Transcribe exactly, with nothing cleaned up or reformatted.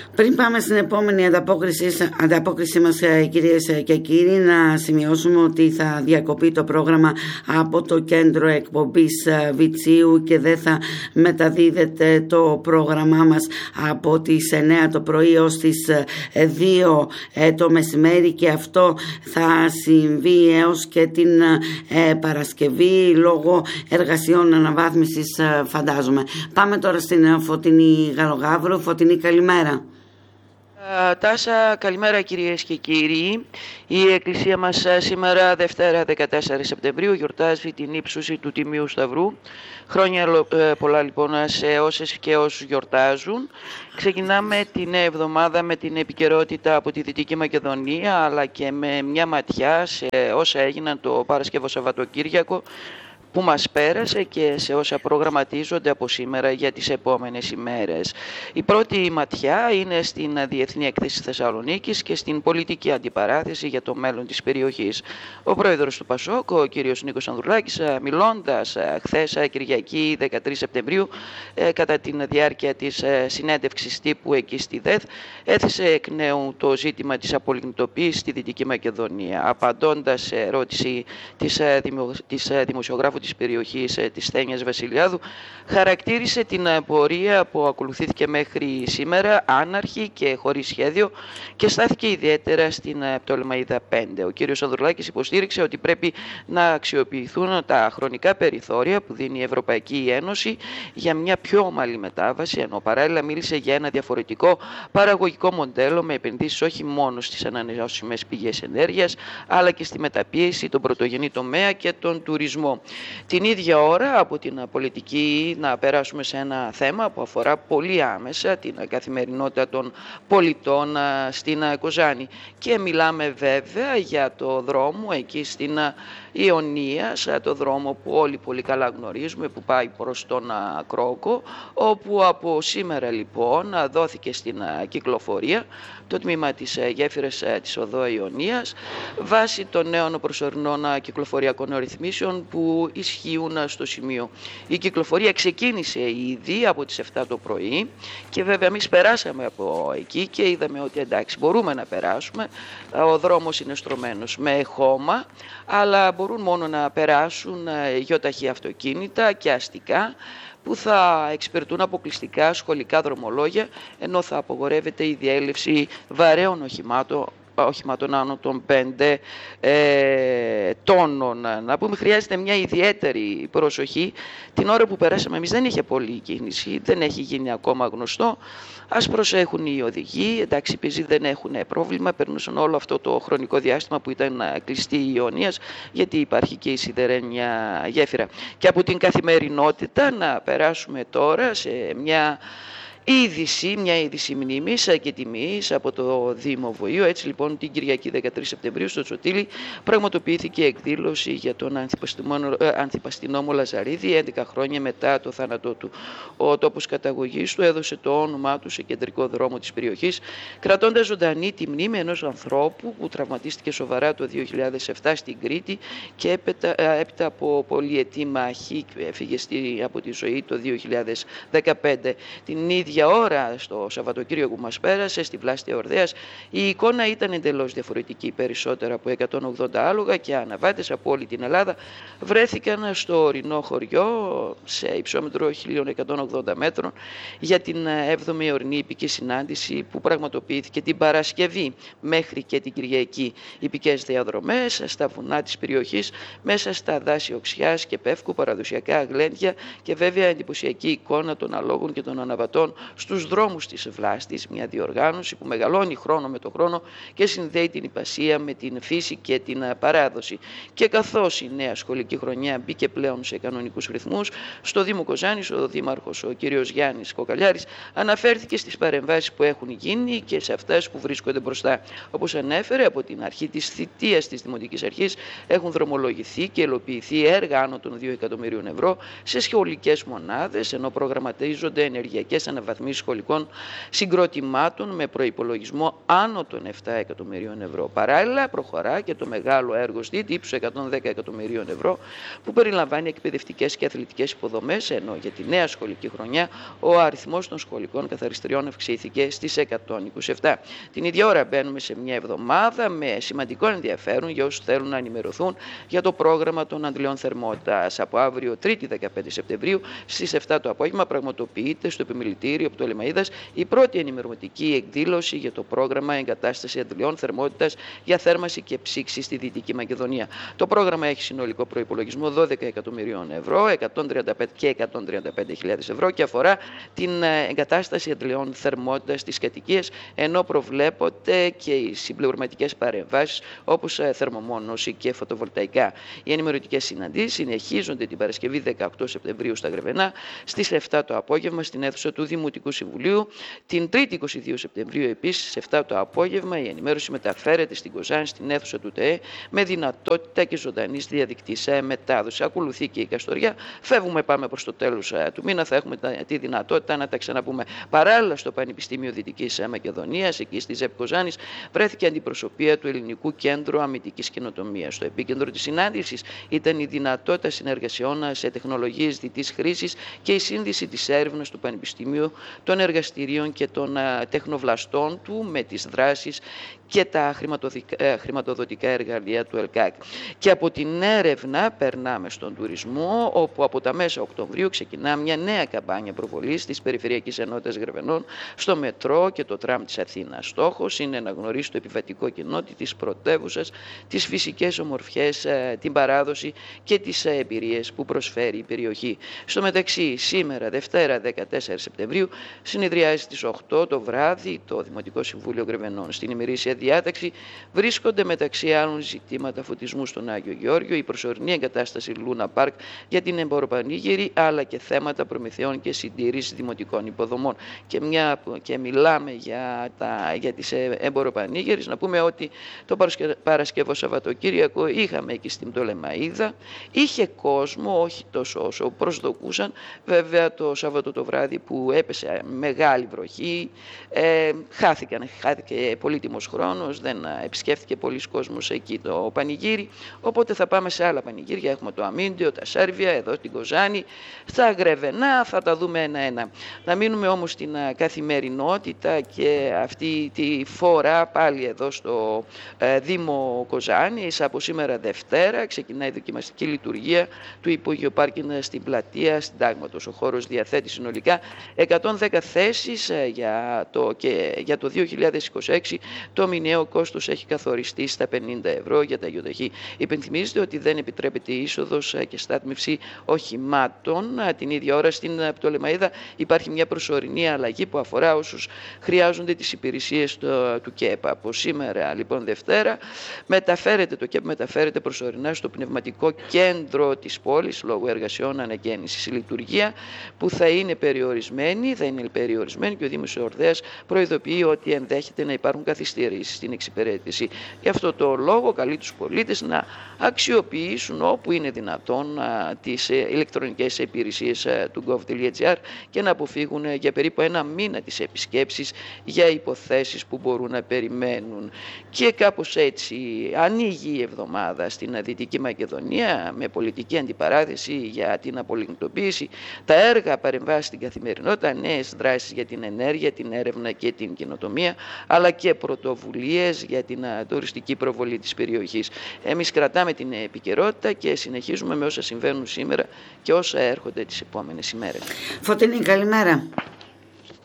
Πριν πάμε στην επόμενη ανταπόκριση, ανταπόκριση μας, κυρίες και κύριοι, να σημειώσουμε ότι θα διακοπεί το πρόγραμμα από το κέντρο εκπομπής Βιτσίου και δεν θα μεταδίδεται το πρόγραμμά μας από τις εννέα το πρωί ως τις δύο το μεσημέρι, και αυτό θα συμβεί έως και την Παρασκευή λόγω εργασιών αναβάθμισης, φαντάζομαι. Πάμε τώρα στην Φωτεινή Γαλογαύρου. Φωτεινή, καλημέρα. Τάσα, καλημέρα κυρίες και κύριοι. Η Εκκλησία μας σήμερα, Δευτέρα δεκατέσσερις Σεπτεμβρίου, γιορτάζει την ύψωση του Τιμίου Σταυρού. Χρόνια πολλά λοιπόν σε όσες και όσους γιορτάζουν. Ξεκινάμε την νέα εβδομάδα με την επικαιρότητα από τη Δυτική Μακεδονία, αλλά και με μια ματιά σε όσα έγιναν το Παρασκευό Σαββατοκύριακο που μας πέρασε και σε όσα προγραμματίζονται από σήμερα για τις επόμενες ημέρες. Η πρώτη ματιά είναι στην Διεθνή Έκθεση Θεσσαλονίκης και στην πολιτική αντιπαράθεση για το μέλλον της περιοχής. Ο πρόεδρος του ΠΑΣΟΚ, ο κύριος Νίκος Ανδρουλάκης, μιλώντας χθες Κυριακή δεκατρείς Σεπτεμβρίου κατά τη διάρκεια της συνέντευξης τύπου εκεί στη ΔΕΘ, έθεσε εκ νέου το ζήτημα της απολιγνητοποίησης στη Δυτική Μακεδονία, απαντώντας σε ερώτηση της, δημο... της δημοσιογράφου της περιοχής της Στένιας Βασιλιάδου. Χαρακτήρισε την πορεία που ακολουθήθηκε μέχρι σήμερα άναρχη και χωρίς σχέδιο και στάθηκε ιδιαίτερα στην Πτολεμαΐδα πέντε. Ο κύριος Ανδρουλάκης υποστήριξε ότι πρέπει να αξιοποιηθούν τα χρονικά περιθώρια που δίνει η Ευρωπαϊκή Ένωση για μια πιο ομαλή μετάβαση, ενώ παράλληλα μίλησε για ένα διαφορετικό παραγωγικό μοντέλο με επενδύσεις όχι μόνο στις ανανεώσιμες πηγές ενέργειας, αλλά και στη μεταπίεση, τον πρωτογενή τομέα και τον τουρισμό. Την ίδια ώρα από την πολιτική να περάσουμε σε ένα θέμα που αφορά πολύ άμεσα την καθημερινότητα των πολιτών στην Κοζάνη, και μιλάμε βέβαια για το δρόμο εκεί στην Ιωνία, το δρόμο που όλοι πολύ καλά γνωρίζουμε, που πάει προς τον Κρόκο, όπου από σήμερα λοιπόν δόθηκε στην κυκλοφορία το τμήμα της γέφυρας της οδό Ιωνίας βάσει των νέων προσωρινών κυκλοφοριακών ρυθμίσεων που ισχύουν στο σημείο. Η κυκλοφορία ξεκίνησε ήδη από τις επτά το πρωί και βέβαια εμείς περάσαμε από εκεί και είδαμε ότι εντάξει, μπορούμε να περάσουμε. Ο δρόμος είναι στρωμένος με χώμα, αλλά μπορούν μόνο να περάσουν γεωταχή αυτοκίνητα και αστικά που θα εξυπηρετούν αποκλειστικά σχολικά δρομολόγια, ενώ θα απογορεύεται η διέλευση βαρέων οχημάτων οχημάτων άνω των πέντε ε, τόνων. Να πούμε, χρειάζεται μια ιδιαίτερη προσοχή. Την ώρα που περάσαμε εμείς δεν είχε πολλή κίνηση, δεν έχει γίνει ακόμα γνωστό. Ας προσέχουν οι οδηγοί, εντάξει, επειδή δεν έχουν πρόβλημα, περνούσαν όλο αυτό το χρονικό διάστημα που ήταν κλειστή η Ιωνίας, γιατί υπάρχει και η σιδερένια γέφυρα. Και από την καθημερινότητα να περάσουμε τώρα σε μια είδηση, μια είδηση μνήμης και τιμής από το Δήμο Βοήου. Έτσι λοιπόν την Κυριακή δεκατρείς Σεπτεμβρίου στο Τσοτήλι πραγματοποιήθηκε εκδήλωση για τον ανθιπαστηνόμο Λαζαρίδη έντεκα χρόνια μετά το θάνατό του. Ο τόπος καταγωγής του έδωσε το όνομά του σε κεντρικό δρόμο της περιοχής, κρατώντας ζωντανή τη μνήμη ενός ανθρώπου που τραυματίστηκε σοβαρά το δύο χιλιάδες επτά στην Κρήτη και έπειτα, έπειτα από πολυετή μάχη έφυγε από τη ζωή το δύο χιλιάδες δεκαπέντε. Την ίδια ώρα στο Σαββατοκύριακο που μας πέρασε στη Βλάστια Ορδέας η εικόνα ήταν εντελώς διαφορετική. Περισσότερα από εκατόν ογδόντα άλογα και αναβάτες από όλη την Ελλάδα βρέθηκαν στο ορεινό χωριό σε υψόμετρο χίλια εκατόν ογδόντα μέτρων για την έβδομη ορεινή υπική συνάντηση που πραγματοποιήθηκε την Παρασκευή μέχρι και την Κυριακή. Υπικές διαδρομές στα βουνά της περιοχής, μέσα στα δάση οξιάς και πεύκου, παραδοσιακά γλέντια και βέβαια εντυπωσιακή εικόνα των αλόγων και των αναβατών στους δρόμους της Βλάστης, μια διοργάνωση που μεγαλώνει χρόνο με το χρόνο και συνδέει την υπασία με την φύση και την παράδοση. Και καθώς η νέα σχολική χρονιά μπήκε πλέον σε κανονικούς ρυθμούς, στο Δήμο Κοζάνης ο Δήμαρχος, ο κύριος Γιάννης Κοκαλιάρης, αναφέρθηκε στις παρεμβάσεις που έχουν γίνει και σε αυτές που βρίσκονται μπροστά. Όπως ανέφερε, από την αρχή της θητείας της Δημοτικής Αρχής έχουν δρομολογηθεί και υλοποιηθεί έργα άνω των δύο εκατομμυρίων ευρώ σε σχολικές μονάδες, ενώ προγραμματίζονται ενεργειακές αναβάσεις αναβαθμίσεις σχολικών συγκροτημάτων με προϋπολογισμό άνω των επτά εκατομμυρίων ευρώ. Παράλληλα, προχωρά και το μεγάλο έργο ΣΔΙΤ ύψους εκατόν δέκα εκατομμυρίων ευρώ, που περιλαμβάνει εκπαιδευτικές και αθλητικές υποδομές, ενώ για τη νέα σχολική χρονιά ο αριθμός των σχολικών καθαριστριών αυξήθηκε στις εκατόν είκοσι επτά. Την ίδια ώρα μπαίνουμε σε μια εβδομάδα με σημαντικό ενδιαφέρον για όσους θέλουν να ενημερωθούν για το πρόγραμμα των αντλιών θερμότητας. Από αύριο, Τρίτη δεκαπέντε Σεπτεμβρίου, στις επτά το απόγευμα, πραγματοποιείται στο Επιμελητήριο Πτολεμαΐδας η πρώτη ενημερωτική εκδήλωση για το πρόγραμμα εγκατάσταση αντλιών θερμότητας για θέρμανση και ψήξη στη Δυτική Μακεδονία. Το πρόγραμμα έχει συνολικό προϋπολογισμό δώδεκα εκατομμυρίων ευρώ εκατόν τριάντα πέντε και εκατόν τριάντα πέντε χιλιάδες ευρώ και αφορά την εγκατάσταση αντλιών θερμότητας στις κατοικίες, ενώ προβλέπονται και οι συμπληρωματικές παρεμβάσεις όπως θερμομόνωση και φωτοβολταϊκά. Οι ενημερωτικές συναντήσεις συνεχίζονται την Παρασκευή δεκαοκτώ Σεπτεμβρίου στα Γρεβενά, στις επτά το απόγευμα στην αίθουσα του Δημοτικού Συμβουλίου. Την Τρίτη είκοσι δύο Σεπτεμβρίου επίσης στις επτά το απόγευμα η ενημέρωση μεταφέρεται στην Κοζάνη στην αίθουσα του ΤΕΕ με δυνατότητα και ζωντανής διαδικτύης μετάδοση. Ακολουθεί και η Καστοριά. Φεύγουμε, πάμε προς το τέλος του μήνα. Θα έχουμε τη δυνατότητα να τα ξαναπούμε. Παράλληλα, στο Πανεπιστήμιο Δυτικής Μακεδονίας, εκεί στη ΖΕΠ Κοζάνης, βρέθηκε αντιπροσωπεία του Ελληνικού Κέντρου Αμυντικής Καινοτομίας. Στο επίκεντρο της συνάντησης ήταν η δυνατότητα συνεργασιών σε τεχνολογίες διτής χρήσης και η σύνδεση της έρευνας του Πανεπιστημίου, των εργαστηρίων και των τεχνοβλαστών του με τις δράσεις και τα χρηματοδοτικά εργαλεία του ΕΛΚΑΚ. Και από την έρευνα περνάμε στον τουρισμό, όπου από τα μέσα Οκτωβρίου ξεκινά μια νέα καμπάνια προβολής της Περιφερειακής Ενότητας Γρεβενών στο μετρό και το τραμ της Αθήνας. Στόχος είναι να γνωρίσει το επιβατικό κοινό της πρωτεύουσας, τις φυσικές ομορφιές, την παράδοση και τις εμπειρίες που προσφέρει η περιοχή. Στο μεταξύ, σήμερα, Δευτέρα δεκατέσσερα Σεπτεμβρίου, συνεδριάζει στις οκτώ το βράδυ το Δημοτικό Συμβούλιο Γρεβενών. Στην ημερήσια διάταξη βρίσκονται μεταξύ άλλων ζητήματα φωτισμού στον Άγιο Γεώργιο, η προσωρινή εγκατάσταση Λούνα Πάρκ για την εμποροπανήγυρη, αλλά και θέματα προμηθειών και συντήρησης δημοτικών υποδομών. Και μια και μιλάμε για, τα, για τις εμποροπανήγυρες, να πούμε ότι το Παρασκευό Σαββατοκύριακο είχαμε εκεί στην Πτολεμαΐδα, είχε κόσμο, όχι τόσο όσο προσδοκούσαν. Βέβαια το Σάββατο το βράδυ που έπεσε μεγάλη βροχή, ε, χάθηκαν, χάθηκε πολύτιμος χρόνος, δεν επισκέφθηκε πολλοί κόσμος εκεί το πανηγύρι, οπότε θα πάμε σε άλλα πανηγύρια. Έχουμε το Αμίντιο, τα Σέρβια, εδώ στην Κοζάνη, στα Γρεβενά, θα τα δούμε ένα-ένα. Να μείνουμε όμως στην καθημερινότητα και αυτή τη φορά πάλι εδώ στο ε, Δήμο Κοζάνης. Από σήμερα Δευτέρα ξεκινάει η δοκιμαστική λειτουργία του υπόγειου πάρκινγκ στην πλατεία Συντάγματος. Ο χώρος διαθέτει συνολικά εκατόν δέκα θέσεις για το, και για το δύο χιλιάδες είκοσι έξι το μηνιαίο κόστος έχει καθοριστεί στα πενήντα ευρώ για τα ΙΟΤΑΧΗ. Υπενθυμίζεται ότι δεν επιτρέπεται είσοδος και στάθμευση οχημάτων. Την ίδια ώρα στην Πτολεμαΐδα υπάρχει μια προσωρινή αλλαγή που αφορά όσους χρειάζονται τις υπηρεσίες του, του ΚΕΠ. Από σήμερα λοιπόν Δευτέρα μεταφέρεται το ΚΕΠ μεταφέρεται προσωρινά στο πνευματικό κέντρο της πόλης λόγω εργασιών ανακαίνησης. Η λειτουργία που θα είναι περιορισμένη, θα είναι περιορισμένη και ο Δήμος Ορδέας προειδοποιεί ότι ενδέχεται να υπάρχουν καθυστερήσεις στην εξυπηρέτηση. Γι' αυτό το λόγο καλεί τους πολίτες να αξιοποιήσουν όπου είναι δυνατόν α, τις ε, ηλεκτρονικές υπηρεσίες α, του gov.gr και να αποφύγουν ε, για περίπου ένα μήνα τις επισκέψεις για υποθέσεις που μπορούν να περιμένουν. Και κάπως έτσι ανοίγει η εβδομάδα στην Δυτική Μακεδονία με πολιτική αντιπαράθεση για την απολιγνητοποίηση, τα έργα παρεμβάσει στην καθημερινότητα, νέες δράσεις για την ενέργεια, την έρευνα και την καινοτομία, αλλά και πρωτοβουλίες για την τουριστική προβολή της περιοχής. Εμείς κρατάμε την επικαιρότητα και συνεχίζουμε με όσα συμβαίνουν σήμερα και όσα έρχονται τις επόμενες ημέρες. Φωτεινή, καλημέρα.